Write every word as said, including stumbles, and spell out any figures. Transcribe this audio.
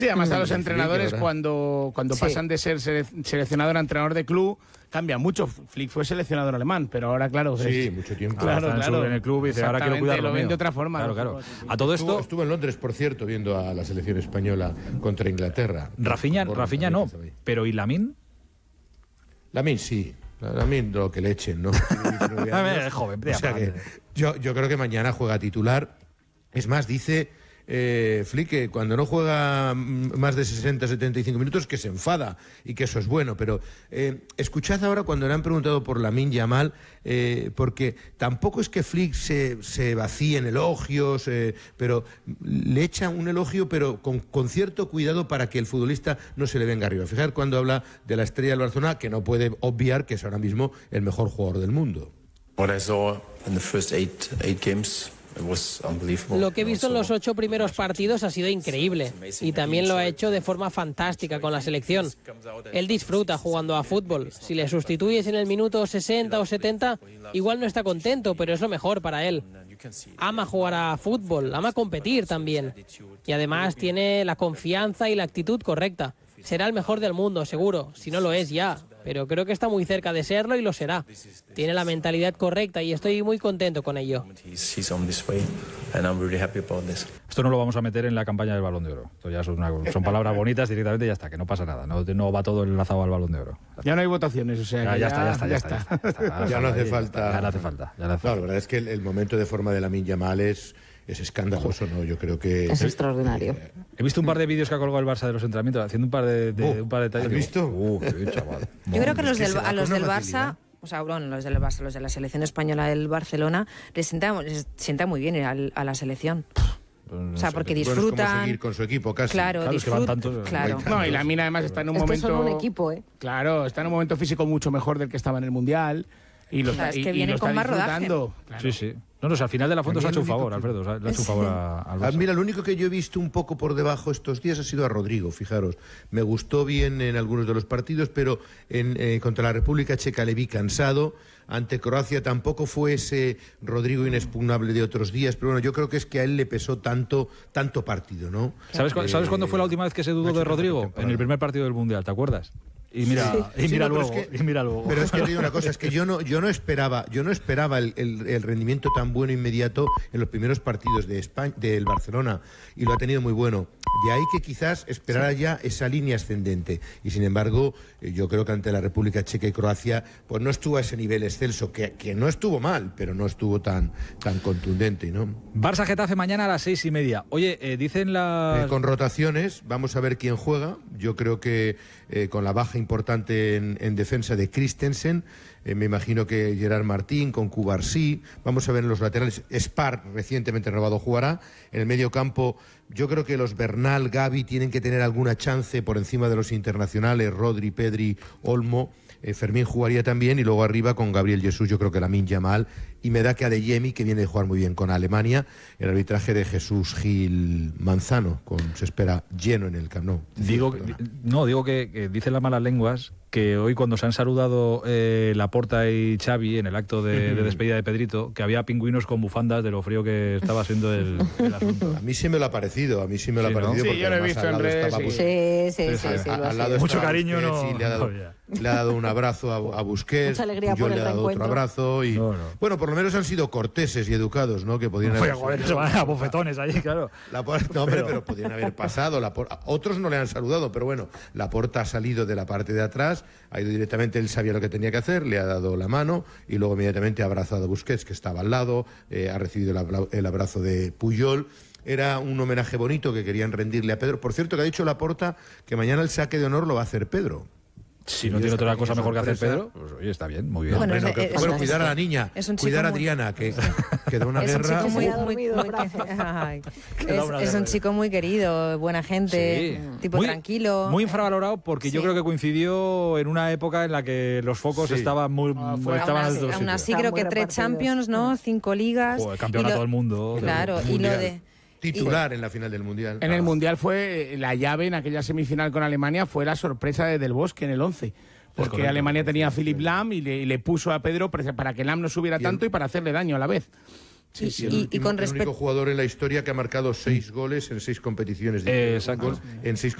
Sí, además a los entrenadores cuando, cuando Sí. pasan de ser sele- seleccionador a entrenador de club cambia mucho. Flick fue seleccionador alemán, pero ahora claro. Sí, es- mucho tiempo. Claro, Ahora está en su- claro. en el club y dice, ahora quiero Exactamente, cuidar lo lo ven mío. de otra forma. Claro, ¿no? claro. Sí, sí. A todo Estuvo, esto, estuvo en Londres, por cierto, viendo a la selección española contra Inglaterra. Rafinha, Por- Rafinha también no, que estaba ahí. pero ¿y Lamine? Lamine sí. Lamine lo que le echen, ¿no? Tiene diecinueve A ver, años. es joven, O ya sea para que adelante. yo, yo creo que mañana juega titular. Es más, dice eh, Flick que cuando no juega mm, más de sesenta, setenta y cinco minutos que se enfada y que eso es bueno. Pero eh, escuchad ahora cuando le han preguntado por Lamine Yamal, eh, porque tampoco es que Flick se, se vacíe en elogios, eh, pero le echa un elogio, pero con, con cierto cuidado para que el futbolista no se le venga arriba. Fijar cuando habla de la estrella del Barcelona, que no puede obviar que es ahora mismo el mejor jugador del mundo. What I saw in the first eight eight games, it was unbelievable. Lo que he visto en los Also, ocho primeros partidos ha sido increíble y también lo ha hecho de forma fantástica con la selección. Él disfruta jugando a fútbol. Si le sustituyes en el minuto sesenta o setenta, igual no está contento, pero es lo mejor para él. Ama jugar a fútbol, ama competir también. Y además tiene la confianza y la actitud correcta. Será el mejor del mundo, seguro, si no lo es ya, pero creo que está muy cerca de serlo y lo será. Tiene la mentalidad correcta y estoy muy contento con ello. he's, he's on this way, and I'm really happy about this. Esto no lo vamos a meter en la campaña del Balón de Oro. Esto ya son, una- son palabras bonitas directamente y ya está, que no pasa nada. No, no va todo enlazado al Balón de Oro. Ya no hay votaciones, o sea. Ya, que ya está, ya está, ya está. Ya, está, ya está. Ya no hace Ya falta. Ya no hace falta. Ya no hace No, la falta. verdad es que el, el momento de forma de Lamine Yamal es, es escandaloso, ¿no? Yo creo que... Es extraordinario. He visto un par de vídeos que ha colgado el Barça de los entrenamientos, haciendo un par de, de- Oh, un par de detalles. ¿has Digo, visto? Uh, qué bien, chaval. Yo creo que, los que del, se va a los con del una Barça, facilidad. o sea, bueno, los del Barça, los de la selección española del Barcelona, les sienta, les sienta muy bien ir al- a la selección. O sea, porque Bueno, es como disfrutan. seguir con su equipo casi. Claro, Claro, es que van disfrutan. tantos, Claro. No, y la mina además está en un Es que momento. son un equipo, ¿eh? Claro, está en un momento físico mucho mejor del que estaba en el Mundial. Y lo Claro, está, es que y- y vienen lo con está más rodaje. disfrutando. Claro. Sí, sí. No, no, o sea, al final de la foto A se ha mí hecho el un único favor, que- Alfredo. O sea, le ha hecho un favor a- al Ah, Barça. mira, lo único que yo he visto un poco por debajo estos días ha sido a Rodrigo, fijaros. Me gustó bien en algunos de los partidos, pero en, eh, contra la República Checa le vi cansado. Ante Croacia tampoco fue ese Rodrigo inexpugnable de otros días, pero bueno, yo creo que es que a él le pesó tanto, tanto partido, ¿no? ¿Sabes, cu- Eh, ¿Sabes cuándo fue la última vez que se dudó ha hecho de una Rodrigo? temporada. En el primer partido del Mundial, ¿te acuerdas? Y mira, y Sí, mira no, pero luego, es que- y mira luego. Pero es que te digo una cosa, es que yo no, yo no esperaba, yo no esperaba el, el- el rendimiento tan bueno inmediato en los primeros partidos de España, del Barcelona, y lo ha tenido muy bueno. De ahí que quizás esperara ya esa línea ascendente. Y sin embargo, eh, yo creo que ante la República Checa y Croacia, pues no estuvo a ese nivel excelso, que, que no estuvo mal, pero no estuvo tan, tan contundente, ¿no? Barça Getafe mañana a las seis y media. Oye, eh, dicen las... Eh, con rotaciones, vamos a ver quién juega. Yo creo que eh, con la baja importante en, en defensa de Christensen, eh, me imagino que Gerard Martín, con Cubarsí, vamos a ver en los laterales. Spar, recientemente renovado, jugará. En el medio campo, yo creo que los Bernal, Gavi tienen que tener alguna chance por encima de los internacionales, Rodri, Pedri, Olmo. Eh, Fermín jugaría también, y luego arriba con Gabriel Jesús, yo creo que Lamine Yamal, y me da que Adeyemi, que viene de jugar muy bien con Alemania, el arbitraje de Jesús Gil Manzano, con, se espera lleno en el Camp Nou. Digo, Perdona. no, digo que, que dicen las malas lenguas que hoy cuando se han saludado eh, Laporta y Xavi en el acto de, de despedida de Pedrito, que había pingüinos con bufandas de lo frío que estaba siendo el, el asunto. A mí sí me lo ha parecido, a mí sí me lo Sí, ha ¿no? parecido. Sí, porque yo lo he además visto al en lado redes, estaba sí. Bus- Sí, sí, Sí, sí, sí. sí, a- lo al sé. lado Mucho estaba cariño, Busquets, no- y le ha dado, no, ya. le ha dado un abrazo a, a Busquets, Mucha alegría Puyol por el le ha dado otro reencuentro. abrazo y No, no. bueno, por lo menos han sido corteses y educados, ¿no? Que podían Oye, haber joder, se van a bofetones allí, claro. La por- no, hombre, Pero- pero podían haber pasado. La por- Otros no le han saludado, pero bueno, Laporta ha salido de la parte de atrás, ha ido directamente, él sabía lo que tenía que hacer, le ha dado la mano y luego inmediatamente ha abrazado a Busquets, que estaba al lado, eh, ha recibido el, abra- el abrazo de Puyol. Era un homenaje bonito que querían rendirle a Pedro. Por cierto, que ha dicho Laporta que mañana el saque de honor lo va a hacer Pedro. Si no Y tiene esta otra cosa pequeña mejor que hacer sorpresa. Pedro, pues oye, está bien, muy bien. Bueno, Bueno, es- que- es- bueno, es- cuidar a la niña, es un chico cuidar a muy- Adriana, que, que da una Es un guerra. chico muy, Uh, muy- muy- Ay. Que da una Es, es guerra. un chico muy querido, buena gente, Sí. tipo Muy- tranquilo. Muy infravalorado porque yo Sí. creo que coincidió en una época en la que los focos Sí. estaban muy Ah, fue- estaban aún en así, otros aún sitios. así Están creo muy que tres repartidos. Champions, ¿no? Cinco ligas. Joder, Y campeonato lo- del mundo. Claro, y lo Mundial. de... Titular en la final del Mundial. En el Ah. Mundial fue eh, la llave en aquella semifinal con Alemania, fue la sorpresa de Del Bosque en el once. Porque correcto. Alemania tenía a Philipp Lahm y le, y le puso a Pedro para para que Lahm no subiera Y el- tanto y para hacerle daño a la vez. Sí, sí, y, el, y- y último- con el respecto único jugador en la historia que ha marcado seis goles en seis competiciones de Eh, exacto. fútbol, en seis